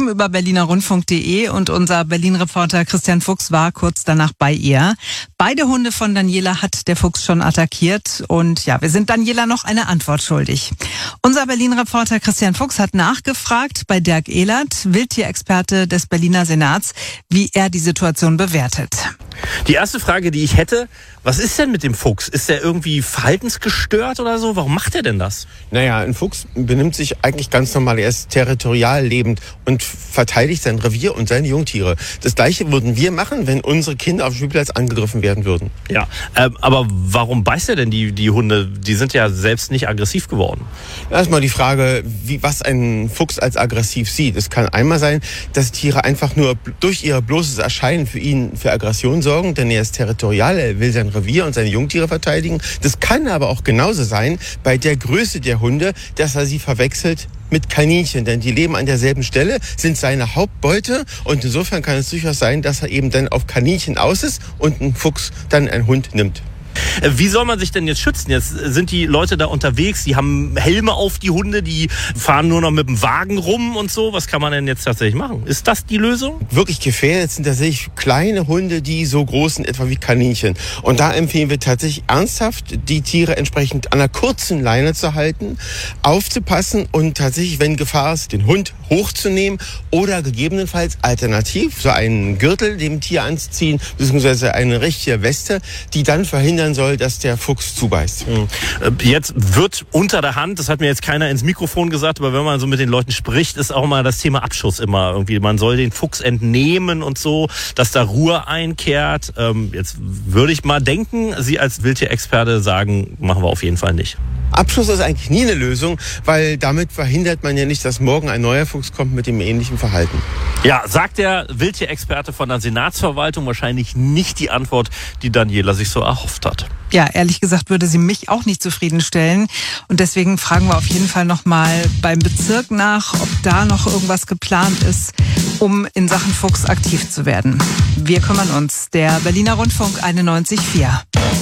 geschrieben über berlinerrundfunk.de und unser Berlin-Reporter Christian Fuchs war kurz danach bei ihr. Beide Hunde von Daniela hat der Fuchs schon attackiert und ja, wir sind Daniela noch eine Antwort schuldig. Unser Berlin-Reporter Christian Fuchs hat nachgefragt bei Dirk Ehlert, Wildtierexperte des Berliner Senats, wie er die Situation bewertet. Die erste Frage, die ich hätte, was ist denn mit dem Fuchs? Ist der irgendwie verhaltensgestört oder so? Warum macht er denn das? Naja, ein Fuchs benimmt sich eigentlich ganz normal. Er ist territorial lebend und verteidigt sein Revier und seine Jungtiere. Das Gleiche würden wir machen, wenn unsere Kinder auf dem Spielplatz angegriffen werden würden. Ja, aber warum beißt er denn die Hunde? Die sind ja selbst nicht aggressiv geworden. Erstmal die Frage, was ein Fuchs als aggressiv sieht. Es kann einmal sein, dass Tiere einfach nur durch ihr bloßes Erscheinen für Aggression sorgen, denn er ist territorial, er will sein Revier und seine Jungtiere verteidigen. Das kann aber auch genauso sein bei der Größe der Hunde, dass er sie verwechselt mit Kaninchen, denn die leben an derselben Stelle, sind seine Hauptbeute und insofern kann es durchaus sein, dass er eben dann auf Kaninchen aus ist und ein Fuchs dann einen Hund nimmt. Wie soll man sich denn jetzt schützen? Jetzt sind die Leute da unterwegs, die haben Helme auf die Hunde, die fahren nur noch mit dem Wagen rum und so. Was kann man denn jetzt tatsächlich machen? Ist das die Lösung? Wirklich gefährdet sind tatsächlich kleine Hunde, die so groß sind, etwa wie Kaninchen. Und da empfehlen wir tatsächlich ernsthaft, die Tiere entsprechend an einer kurzen Leine zu halten, aufzupassen und tatsächlich, wenn Gefahr ist, den Hund hochzunehmen oder gegebenenfalls alternativ so einen Gürtel dem Tier anzuziehen, beziehungsweise eine richtige Weste, die dann verhindern soll, dass der Fuchs zubeißt. Jetzt wird unter der Hand, das hat mir jetzt keiner ins Mikrofon gesagt, aber wenn man so mit den Leuten spricht, ist auch mal das Thema Abschuss immer irgendwie. Man soll den Fuchs entnehmen und so, dass da Ruhe einkehrt. Jetzt würde ich mal denken, Sie als Wildtierexperte sagen, machen wir auf jeden Fall nicht. Abschuss ist eigentlich nie eine Lösung, weil damit verhindert man ja nicht, dass morgen ein neuer Fuchs kommt mit dem ähnlichen Verhalten. Ja, sagt der Wildtierexperte von der Senatsverwaltung, wahrscheinlich nicht die Antwort, die Daniela sich so erhofft hat. Ja, ehrlich gesagt würde sie mich auch nicht zufriedenstellen. Und deswegen fragen wir auf jeden Fall nochmal beim Bezirk nach, ob da noch irgendwas geplant ist, um in Sachen Fuchs aktiv zu werden. Wir kümmern uns. Der Berliner Rundfunk 91.4.